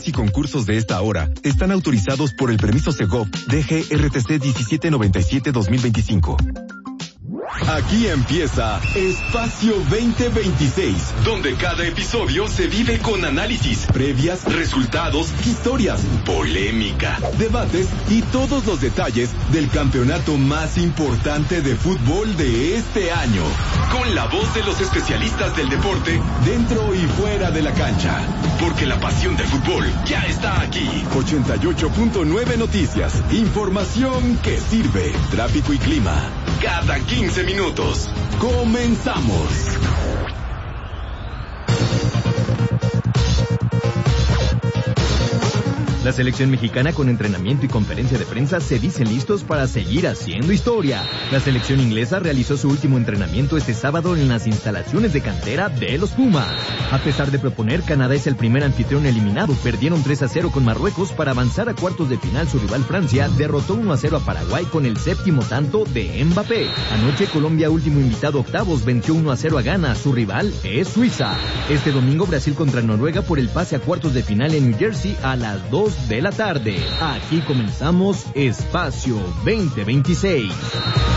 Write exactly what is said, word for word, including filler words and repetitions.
y concursos de esta hora están autorizados por el permiso Segov D G R T C diecisiete noventa y siete guión dos mil veinticinco. Aquí empieza Espacio veinte veintiséis, donde cada episodio se vive con análisis, previas, resultados, historias, polémica, debates y todos los detalles del campeonato más importante de fútbol de este año. Con la voz de los especialistas del deporte dentro y fuera de la cancha. Porque la pasión del fútbol ya está aquí. ochenta y ocho punto nueve Noticias. Información que sirve. Tráfico y clima. Cada quince minutos. Comenzamos. La selección mexicana con entrenamiento y conferencia de prensa se dicen listos para seguir haciendo historia. La selección inglesa realizó su último entrenamiento este sábado en las instalaciones de cantera de los Pumas. A pesar de proponer, Canadá es el primer anfitrión eliminado. Perdieron tres a cero con Marruecos para avanzar a cuartos de final. Su rival Francia derrotó uno a cero a Paraguay con el séptimo tanto de Mbappé. Anoche Colombia, último invitado a octavos, venció uno a cero a Ghana. Su rival es Suiza. Este domingo Brasil contra Noruega por el pase a cuartos de final en New Jersey a las dos de la tarde. Aquí comenzamos Espacio veinte veintiséis.